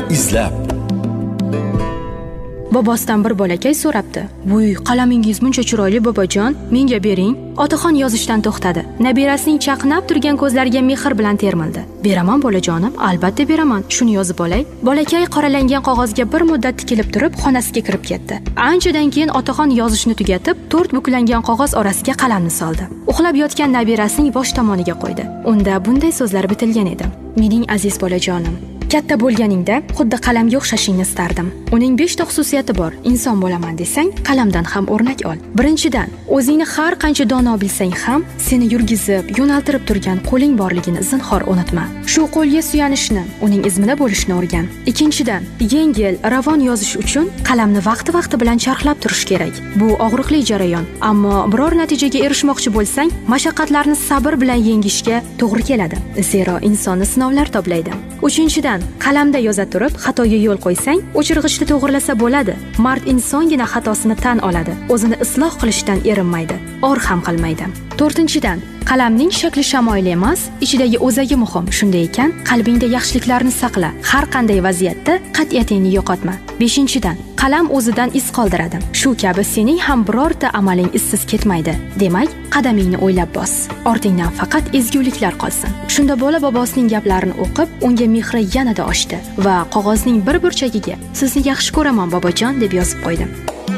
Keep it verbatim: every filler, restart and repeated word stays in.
izlab. Bobosidan bir bolakay so'rabdi: "Voy, qalamingiz buncha chiroyli bobojon, menga bering." Otaxon yozishdan to'xtadi. Nabirasining chaqnab turgan ko'zlariga mehr bilan termildi. "Beraman bolajonim, albatta beraman. Shuni yozib olay." Bolakay qoralangan qog'ozga bir muddat tikilib turib, xonasiga kirib ketdi. Anchadan keyin otaxon yozishni tugatib, to'rt buklangan qog'oz orasiga qalamni soldi. Uxlab yotgan nabirasining bosh tomoniga qo'ydi. Unda bunday so'zlar bitilgan edi: "Mening aziz bolajonim, katta bo'lganingda xuddi qalamga o'xshashingni istardim. Uning beshta xususiyati bor. Inson bo'laman desang, qalamdan ham o'rnak ol. Birinchidan, o'zingni har qancha dono bilsang ham, seni yurgizib, yo'naltirib turgan qo'ling borligini zinhor unutma. Shu qo'lga suyanishni, uning izmida bo'lishni o'rgan. Ikkinchidan, yengil, ravon yozish uchun qalamni vaqti-vaqti bilan charxlab turish kerak. Bu og'riqli jarayon, ammo biror natijaga erishmoqchi bo'lsang, mashaqqatlarni sabr bilan yengishga to'g'ri keladi. Zero insonni sinovlar toblaydi. Uchinchidan, qalamda yoza turib, xatoga yo'l qo'ysang, o'chirg'ichda to'g'rilasa bo'ladi. Mard insongina xatosini tan oladi, o'zini isloh qilishdan erinmaydi, or ham qilmaydi. To'rtinchidan, qalamning shakli shamoyli emas, ichidagi o'zagi muhim. Shunday ekan, qalbingda yaxshiliklarni saqla. Har qanday vaziyatda qat'iyatingni yo'qotma. Beshinchidan, qalam o'zidan iz qoldiradi. Shu kabi sening ham birorta amaling izsiz ketmaydi. Demak, qadamingni o'ylab bos. Ortingdan faqat ezguliklar qolsin. Shunda bola bobosining gaplarini o'qib, unga mehri yanada oshdi va qog'ozning bir burchagiga "Sizni yaxshi ko'raman, bobojon" deb yozib qo'ydi.